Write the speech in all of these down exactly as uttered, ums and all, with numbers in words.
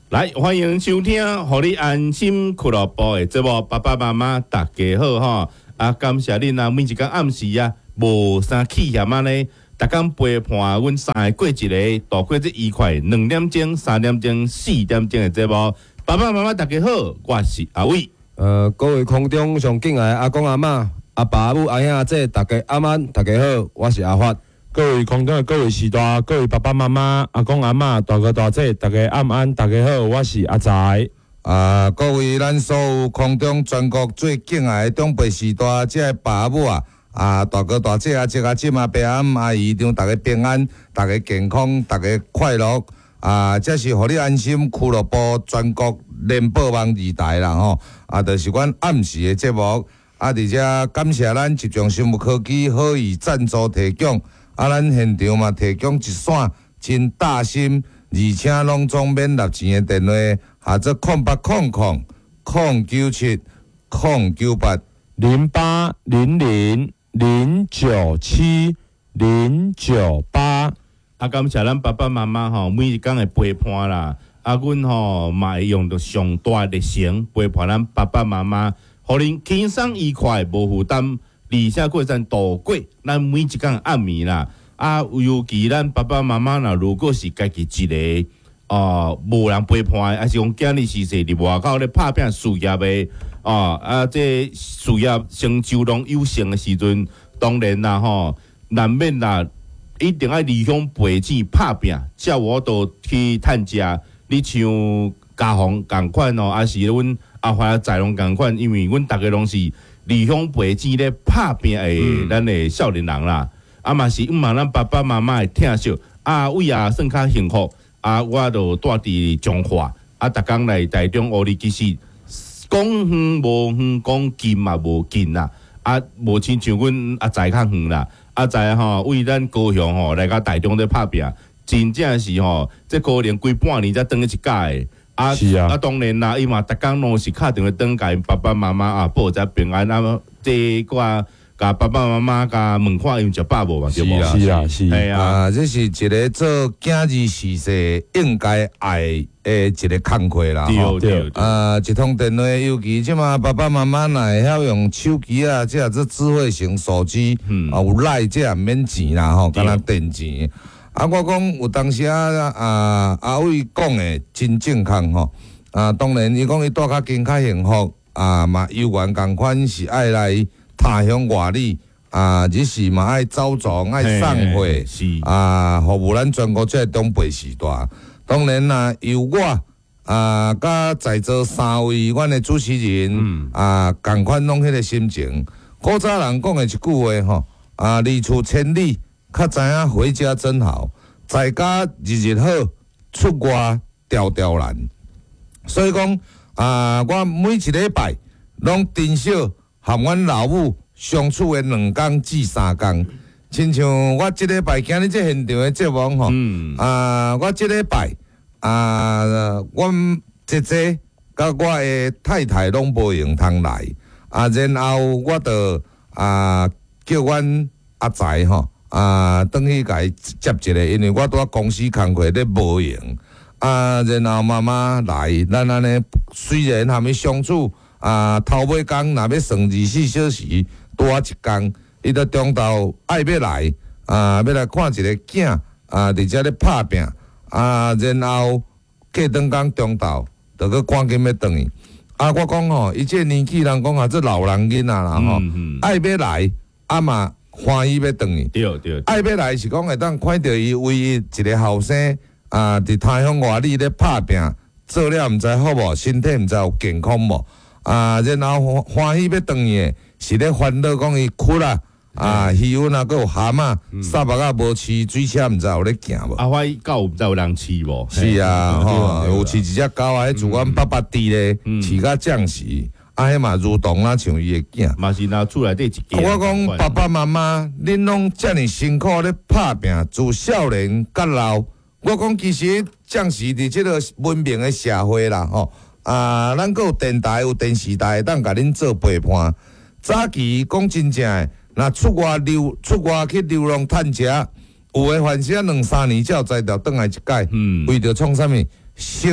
来，欢迎收听，互你安心俱乐部的节目，爸爸妈妈大家好哈！啊，感谢恁啊，每一工暗时啊，无啥气嫌啊呢，逐工陪伴阮三个过一个，度过这愉快两点钟、三点钟、四点钟的节目。爸爸妈妈大家好，我是阿伟。 呃，各位空中上敬爱的阿公阿嬷、阿爸阿母、阿兄阿姐，大家晚安，大家好，我是阿发。 各位空中的各位时代，各位爸爸妈妈、阿公阿嬷、大哥大姐，大家晚安，大家好，我是阿财。 啊，各位咱所有空中全国最敬爱的长辈时代，即个爸母啊，啊大哥大姐啊，即个姊妹伯阿阿姨丈，大家平安，大家健康，大家快乐。啊，这是互你安心俱乐部全国联播网二台啦吼，啊，就是阮暗时的节目，啊，而且感谢咱集中生物科技好意赞助提供。啊，咱现场嘛提供一线真大心，而且拢总免纳钱的电话，或者空八空空空九七空九八零八零零零九七零九八。 啊，感谢咱爸爸妈妈吼，每一工的陪伴啦。啊，阮吼嘛会用着上大的热情陪伴咱爸爸妈妈，互恁轻松愉快，无负担。而且过咱度过咱每一工暗暝啦，啊，尤其咱爸爸妈妈啦，如果是家己一个哦，无人陪伴，还是讲今日是说伫外口咧拍拼事业的哦，啊，这事业成就拢有成的时阵，当然啦吼，难免啦，一定要离乡背井拍拼，才我都去趁食。你像家访共款哦，还是阮阿华仔拢共款，因为阮逐个拢是。离乡背井咧拍拼的咱的少年人啦，啊嘛是毋嘛咱爸爸妈妈的疼惜，啊为啊算较幸福，啊我就住伫彰化，啊逐工来台中学哩，其实讲远无远，讲近嘛无近啦，啊无亲像阮阿仔较远啦，阿仔吼为咱高雄吼来到台中咧拍拼，真正是吼，这可能规半年才转一届的。啊， 是啊， 啊，当然啦，伊嘛，逐工拢是敲电话转甲因爸爸妈妈啊，报一下平安啊，这个甲爸爸妈妈甲问看因食饱无嘛，对无？ 是啊，是啊， 啊，这是一个做囝儿事世应该爱的一个工课啦。 对对。 啊，一通电话，尤其即马爸爸妈妈若会晓用手机啊，即啊做智慧型手机，嗯，啊有赖即啊免钱啦吼，敢若电钱。啊，我讲有当时啊，啊阿伟讲的真正确吼。啊，当然伊讲伊住较近较幸福，啊嘛有缘共款是爱来他乡外里，啊日时嘛爱走庄爱送货，啊服务咱全国这东北时代。当然啦，由我啊甲在座三位阮的主持人，嗯、啊共款拢迄个心情。古早人讲的一句话吼，啊离厝千里。较知影回家真好，在家日日好，出外条条难。所以讲啊，我每一礼拜拢至少和阮老母相处的两天至三天。亲像我即礼拜今日这现场的节目吼，嗯、啊，我即礼拜啊，阮姐姐甲我的太太拢无用通来，啊，然后我就啊叫阮阿仔吼。啊，转去甲伊接一个，因为我拄啊公司工课咧无闲。啊，然后妈妈来，咱安尼虽然含伊相处，啊头尾工若要算二十四小时，多一工，伊到中昼爱要来，啊要来看一个囝，啊而且咧拍拼，啊然后过顿工中昼，就去赶紧要转去。啊，我讲吼，伊这年纪人讲啊，这老人囡仔啦吼，爱要来，啊嘛。欢喜要转去， 对对， 爱要来是讲会当看到伊唯一一个后生啊，伫他乡外里咧拍拼，做了毋知好无，身体毋知有健康无啊，然后欢喜要转去的，是咧烦恼讲伊哭啦啊，鱼温啊，佮有蛤蟆，沙目啊无饲，水车毋知有咧行无。 啊，我狗毋知有人饲无？ 是啊，吼，有饲一只狗啊，迄自阮爸爸伫咧，饲甲将士。啊，迄嘛如同啊，像伊个囝， 嘛是拿厝内底一件。 我讲爸爸妈妈，恁拢遮尔辛苦咧拍拼，自少年到老。我讲其实将是伫即个文明的社会啦，吼啊，咱佫有电台有电视台，当甲恁做陪伴。早期讲真正诶，若出外流出外去流浪趁食，有诶凡是啊两三年才有才调转来一届，嗯、为着创啥物？生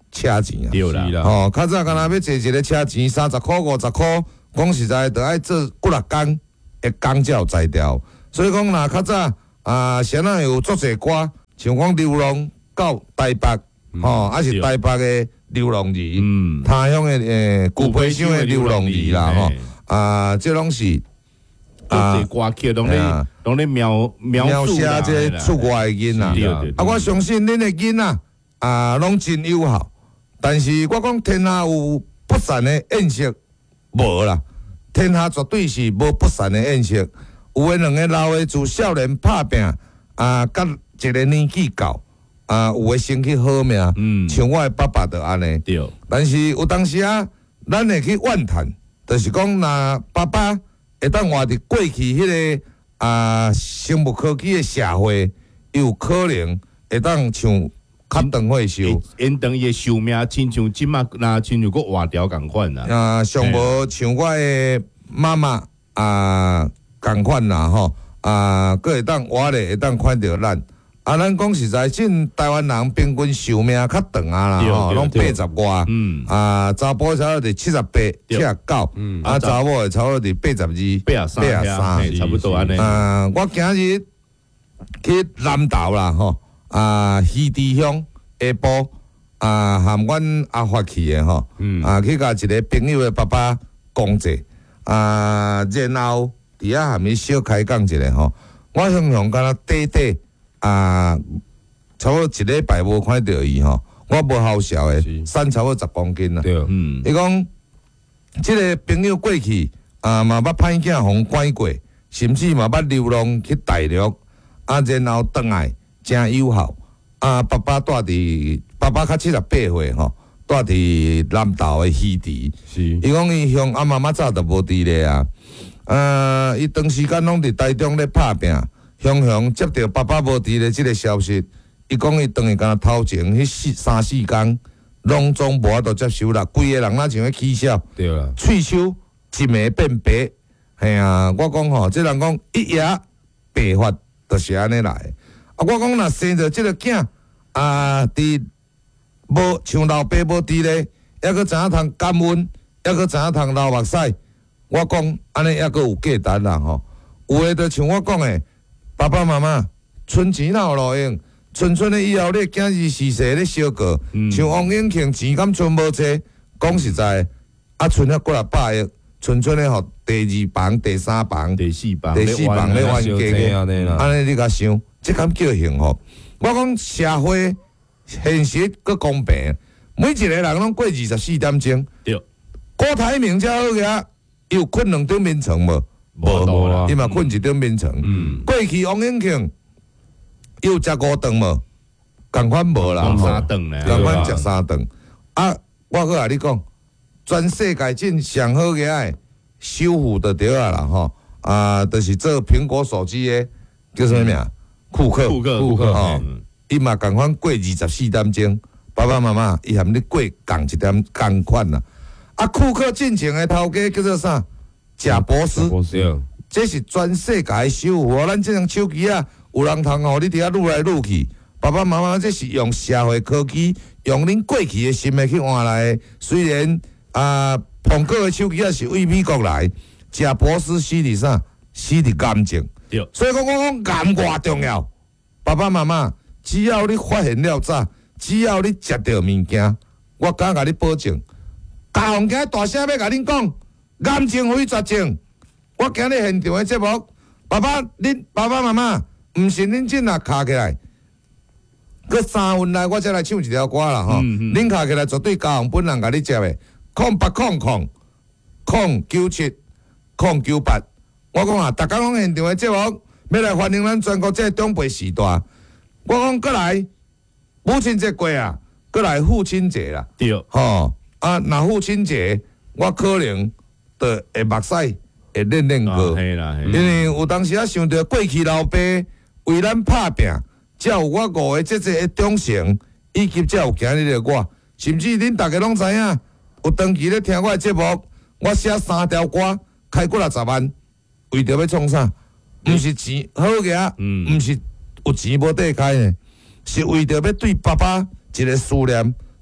车钱啊。 对啦是，啦， 吼，较早敢若要坐一个车钱三十箍、五十箍，讲实在，着爱做几六工，会工才有才调。所以讲，若较早啊，先啊有足侪歌，像讲流浪到台北，吼，还是台北的流浪儿， 嗯， 他乡的诶，古皮乡的流浪儿啦，吼，啊，这拢是啊，这歌曲拢咧拢咧描描描写述啦这出外的囡仔。 对对， 啊，我相信恁的囡仔啊，拢真友好。但是我讲天下有不善的宴席，无啦。天下绝对是无不善的宴席。有诶两个老的自少年拍拼啊，甲一个年纪到啊，有诶身体好命， 嗯像我的爸爸就安尼。 对， 但是有当时啊，咱会去怨叹，就是讲，若爸爸会当活伫过去迄、那个啊生物科技的社会，有可能会当像较长岁寿， 因等伊寿命亲像即马那亲像个活条共款啦， 啊，上无像我的妈妈啊共款啦吼，啊，佫会当活咧，会当看着咱。啊，咱讲实在，现台湾人平均寿命较长啊啦， 对吼， 对拢八对十外。 嗯， 啊，查甫差不多伫七十八、七十九， 嗯啊，查某会差不多伫八十二、 八十三， 八十嘿差不多安尼， 啊，我今日去南投啦，吼，啊，鱼池乡下晡啊，含阮阿发去的吼， 嗯啊，去甲一个朋友的爸爸讲者，啊，然后伫遐含伊小开讲一下吼，我常常敢若短短啊，差不多一礼拜无看到伊吼，我无好笑的， 是瘦差不多十公斤啦。 对， 嗯， 伊讲，即个朋友过去啊，嘛捌歹囝互拐过，甚至嘛捌流浪去大陆，啊，然后转来真友好。啊，爸爸住伫，爸爸较七十八岁吼，住伫南投的鱼池。 是， 伊讲伊乡啊，妈妈早就无伫咧啊。呃，伊长时间拢伫台中咧拍拼，雄雄接到爸爸无伫咧即个消息，伊讲伊当伊敢若头前迄四三四工，拢总无法度接受啦，规个人若像咧起笑， 对啦， 喙鬚一暝变白。嘿啊，我讲吼，即人讲一夜白发，就是安尼来的。啊，我讲若生着即个囝啊，伫无像老爸无伫咧，还佫知影通感恩，还佫知影通流目屎。我讲安尼还佫有价值啦吼。有诶，就像我讲诶，爸爸妈妈存钱哪有路用？存存诶以后，你囝儿逝世咧烧过， 嗯像王永庆钱敢存无济？讲实在，啊存遐几若百亿，存存咧互第二房、第三房、 第四房， 第四房咧冤家嘅， 安尼啦， 安尼你甲想，即敢叫幸福？我讲社会现实佮公平，每一个人拢过二十四点钟。 对， 郭台铭遮好个，伊有困两张眠床无？ 无多啦伊嘛困一张眠床。 嗯， 过去王永庆伊有食五顿无？共款无啦， 讲吼三顿咧， 共款食三顿。啊，我搁甲你讲，全世界真上好个诶，修复就对啊啦吼。啊，就是做苹果手机的叫什么名？库克。 顾客顾客吼嗯伊嘛共款过二十四点钟，爸爸妈妈伊含你过共一点共款啦。啊，库克进前的头家叫做啥？贾博士， 博士， 这是全世界的修复。咱这种手机啊，有人通互你伫遐愈来愈去。爸爸妈妈这是用社会科技，用恁过去的心的去换来的。虽然啊，苹果的手机也是为美国来，贾博士死伫啥？死伫癌症。 对， 所以讲，我讲癌偌重要。爸爸妈妈，只要你发现了早，只要你食到物件，我敢甲你保证，大红家大声要甲恁讲，癌症非绝症。我今日现场的节目，爸爸，恁爸爸妈妈，毋是恁真若卡起来，佮三分内我才来唱一条歌啦吼。 嗯嗯恁卡起来绝对家红本人甲你接的，空八空空空九七空九八。我讲啊，逐工拢现场的节目，要来欢迎咱全国这个长辈时代。我讲过来，母亲节过啊，过来父亲节啦。 对， 吼、啊，若父亲节，我可能就会目屎会练练啊过， 嘿啦，嘿因为有当时啊想着过去老爸为咱拍拼，才有我五个姐姐的忠诚，以及才有今日的我。甚至恁大家拢知影，有长期咧听我的节目，我写三条歌，开几六十万，为着要创啥？毋是钱好个， 嗯毋是有钱无地开呢，是为着要对爸爸一个思念，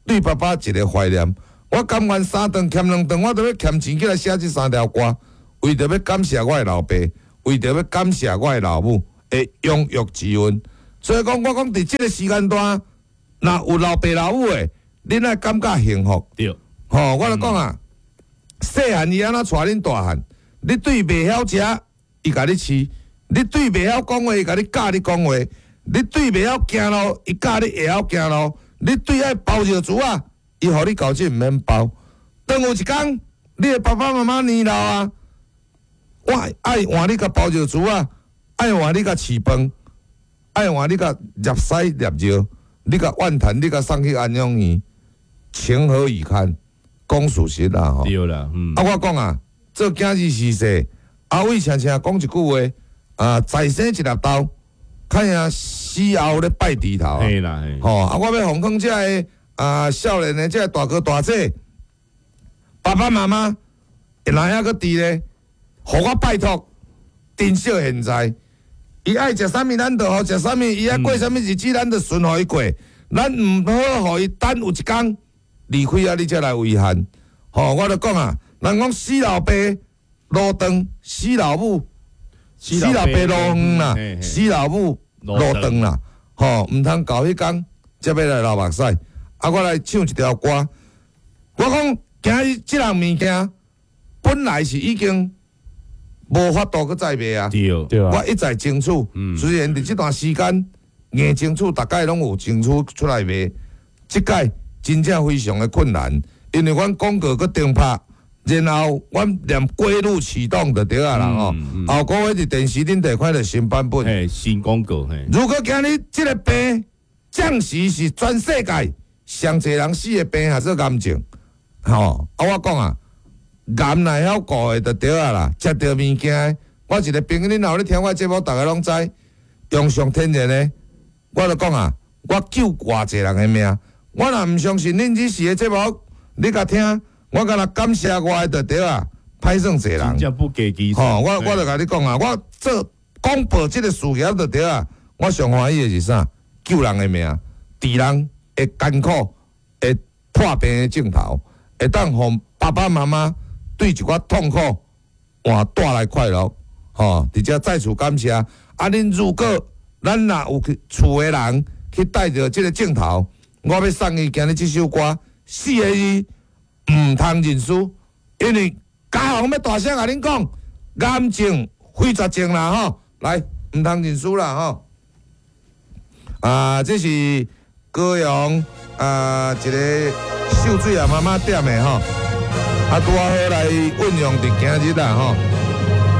对爸爸一个怀念。我甘愿三顿欠两顿，我都要欠钱起来写这三条歌，为着要感谢我的老爸，为着要感谢我的老母的养育之恩。所以讲，我讲伫即个时间段，若有老爸老母的，恁爱感觉幸福。 对， 吼、我来讲啊，细汉伊安怎带恁大汉，你对袂晓食，伊甲你饲；你对袂晓讲话，伊甲你教你讲话；你对袂晓行路，伊教你会晓行路；你对爱包尿珠啊，伊互你交钱毋免包。当有一天，你的爸爸妈妈年老啊，我爱换你甲包尿珠啊，爱换你甲饲饭，爱换你甲入屎入尿，你甲怨叹，你甲送去安养院，情何以堪？讲事实啦吼。 对啦，嗯。 啊，我讲啊，做今日时势，阿伟常常讲一句话，啊，再生一粒豆，看下死后咧拜地头啊。 嘿啦，嘿。 吼、啊，我要奉劝这个啊少年的这个大哥大姐，爸爸妈妈，若还搁伫咧，互我拜托，珍惜现在。伊爱食啥物，咱就互食啥物；伊爱过啥物日子，咱就顺互伊过。咱毋好互伊等有一天离开啊，你才来遗憾。吼、我就讲啊，人讲死老爸路长，死老母死老爸路远啦，死老母路长啦。吼、毋通到迄天才要来流目屎。啊，我来唱一条歌。我讲今日即项物件，本来是已经无法度去再卖啊。 对对啊， 我一再争取，虽然伫即段时间硬争取，大概拢有争取出来卖，即届真正非常的困难，因为阮广告佮停拍，然后阮连过路启动就对啊啦吼。后个月伫电视顶摕看到新版本。 嘿，新广告嘿。 如果今日即个病，暂时是全世界上侪人死的病，还是癌症，吼、啊，我讲啊。癌若晓顾的就对啊啦，食着物件，我一个朋友，恁若有咧听我节目，逐个拢知，用上天然的，我就讲啊，我救偌济人的命。我若毋相信恁这时的节目，你甲听，我敢若感谢我的就对啊，歹算济人。 真正不计其数。 吼、我我就甲你讲啊，我做广播即个事业就对啊，我上欢喜的是啥？救人的命，治人会艰苦，会破病的镜头，会当互爸爸妈妈。对一寡痛苦换带来快乐，吼！伫遮再次感谢。啊，恁如果咱若有去厝诶人去带着即个镜头，我要送伊今日即首歌，四个字毋通认输，因为家红要大声甲恁讲，癌症非绝症啦吼！来，毋通认输啦吼！啊，这是高雄啊一个秀水啊妈妈店诶吼。啊，拄啊好来运用伫今日啦吼。